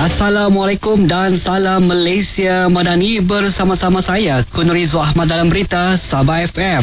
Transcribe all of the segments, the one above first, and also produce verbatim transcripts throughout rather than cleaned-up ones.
Assalamualaikum dan salam Malaysia Madani, bersama-sama saya Kun Rizu Ahmad dalam berita Sabah F M.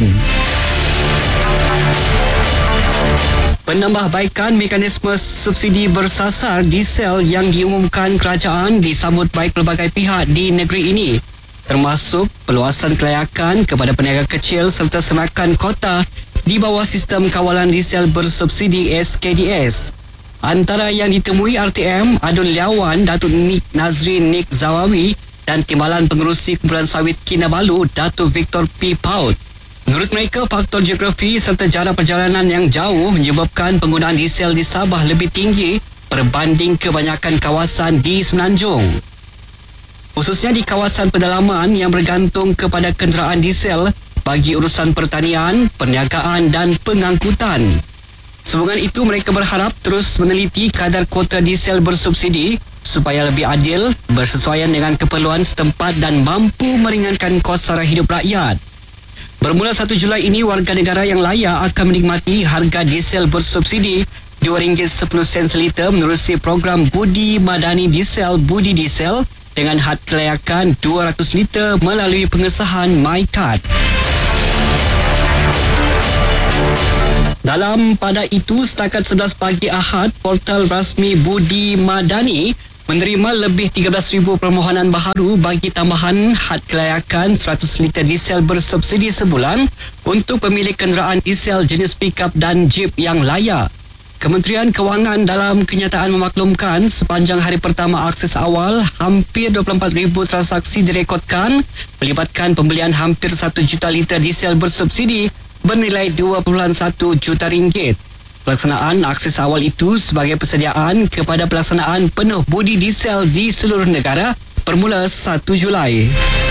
Penambahbaikan mekanisme subsidi bersasar diesel yang diumumkan kerajaan disambut baik pelbagai pihak di negeri ini, termasuk perluasan kelayakan kepada peniaga kecil serta semakan kota di bawah sistem kawalan diesel bersubsidi S K D S. Antara yang ditemui R T M, Adun Liawan, Datuk Nik Nazrin Nik Zawawi dan Timbalan Pengerusi Kumpulan Sawit Kinabalu, Datuk Victor P. Paut. Menurut mereka, faktor geografi serta jarak perjalanan yang jauh menyebabkan penggunaan diesel di Sabah lebih tinggi berbanding kebanyakan kawasan di Semenanjung. Khususnya di kawasan pedalaman yang bergantung kepada kenderaan diesel bagi urusan pertanian, perniagaan dan pengangkutan. Sehubungan itu, mereka berharap terus meneliti kadar kuota diesel bersubsidi supaya lebih adil, bersesuaian dengan keperluan setempat dan mampu meringankan kos sara hidup rakyat. Bermula satu Julai ini, warga negara yang layak akan menikmati harga diesel bersubsidi dua ringgit sepuluh sen seliter menerusi program Budi Madani Diesel Budi Diesel dengan had kelayakan dua ratus liter melalui pengesahan MyCard. Dalam pada itu, setakat sebelas pagi Ahad, portal rasmi Budi Madani menerima lebih tiga belas ribu permohonan baharu bagi tambahan had kelayakan seratus liter diesel bersubsidi sebulan untuk pemilik kenderaan diesel jenis pick-up dan jeep yang layak. Kementerian Kewangan dalam kenyataan memaklumkan sepanjang hari pertama akses awal, hampir dua puluh empat ribu transaksi direkodkan melibatkan pembelian hampir satu juta liter diesel bersubsidi bernilai dua perpuluhan satu juta ringgit. Pelaksanaan akses awal itu sebagai persediaan kepada pelaksanaan penuh budi diesel di seluruh negara bermula satu Julai.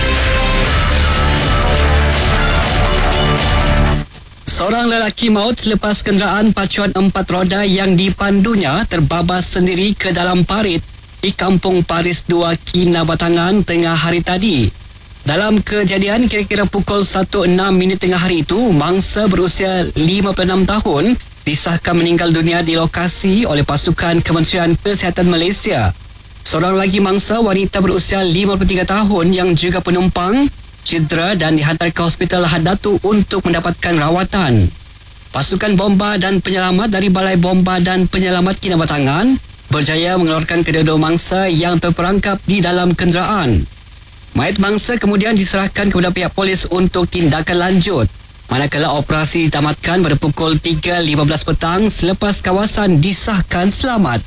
Seorang lelaki maut selepas kenderaan pacuan empat roda yang dipandunya terbabas sendiri ke dalam parit di Kampung Paris dua, Kinabatangan tengah hari tadi. Dalam kejadian kira-kira pukul satu enam minit tengah hari itu, mangsa berusia lima puluh enam tahun disahkan meninggal dunia di lokasi oleh pasukan Kementerian Kesihatan Malaysia. Seorang lagi mangsa wanita berusia lima puluh tiga tahun yang juga penumpang cedera dan dihantar ke Hospital Lahad Datu untuk mendapatkan rawatan. Pasukan bomba dan penyelamat dari Balai Bomba dan Penyelamat Kinabatangan berjaya mengeluarkan kedua-dua mangsa yang terperangkap di dalam kenderaan. Mayat mangsa kemudian diserahkan kepada pihak polis untuk tindakan lanjut, manakala operasi ditamatkan pada pukul tiga lima belas petang selepas kawasan disahkan selamat.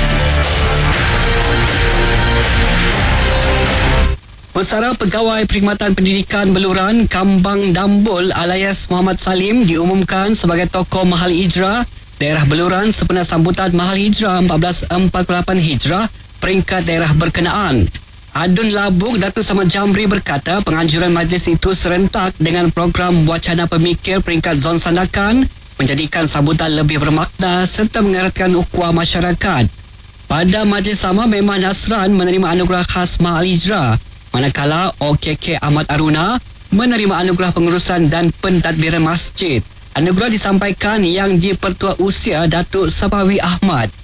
Pesara Pegawai Perkhidmatan Pendidikan Beluran Kambang Dambul alias Muhammad Salim diumumkan sebagai tokoh Mahal Hijrah daerah Beluran sempena sambutan Mahal Hijrah empat belas empat puluh lapan Hijrah peringkat daerah berkenaan. Adun Labuk Datuk Samad Jamri berkata penganjuran majlis itu serentak dengan program wacana pemikir peringkat zon Sandakan menjadikan sambutan lebih bermakna serta mengeratkan ukhuwah masyarakat. Pada majlis sama, Memang Nasran menerima anugerah khas Mahal Hijrah, manakala O K K Ahmad Aruna menerima anugerah pengurusan dan pentadbiran masjid. Anugerah disampaikan yang di-Pertua Usia Datuk Sabawi Ahmad.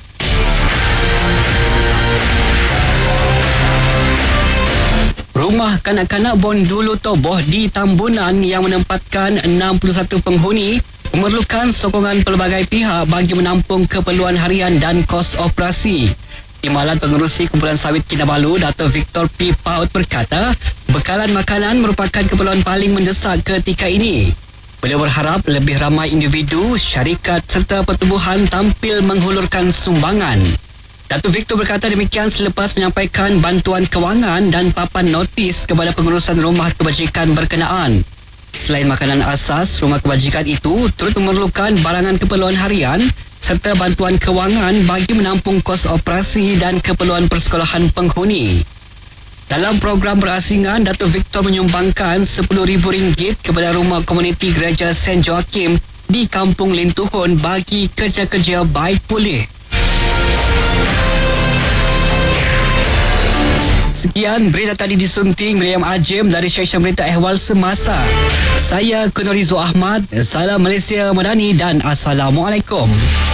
Rumah kanak-kanak Bondulu Toboh di Tambunan yang menempatkan enam puluh satu penghuni memerlukan sokongan pelbagai pihak bagi menampung keperluan harian dan kos operasi. Timbalan Pengerusi Kumpulan Sawit Kinabalu, Datuk Victor P. Paut berkata, bekalan makanan merupakan keperluan paling mendesak ketika ini. Beliau berharap lebih ramai individu, syarikat serta pertubuhan tampil menghulurkan sumbangan. Datuk Victor berkata demikian selepas menyampaikan bantuan kewangan dan papan notis kepada pengurusan rumah kebajikan berkenaan. Selain makanan asas, rumah kebajikan itu turut memerlukan barangan keperluan harian serta bantuan kewangan bagi menampung kos operasi dan keperluan persekolahan penghuni. Dalam program berasingan, Datuk Victor menyumbangkan sepuluh ribu ringgit kepada rumah komuniti Gereja Saint Joachim di Kampung Lintuhun bagi kerja-kerja baik pulih. Sekian berita tadi disunting Miriam Ajim dari Stesen Berita Ehwal Semasa. Saya Kun Rizu Ahmad. Salam Malaysia Madani dan Assalamualaikum.